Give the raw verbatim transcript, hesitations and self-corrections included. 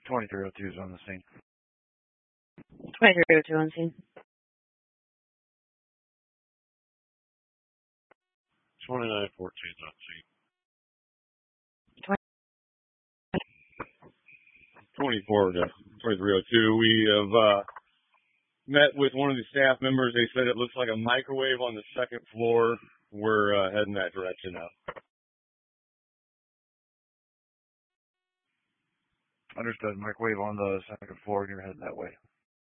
twenty-three oh two is on the scene. twenty-three oh two on scene. twenty-nine fourteen on scene. twenty-four to twenty-three oh two. We have uh, met with one of the staff members. They said it looks like a microwave on the second floor. We're uh, heading that direction now. Understood. Microwave on the second floor, and you're heading that way.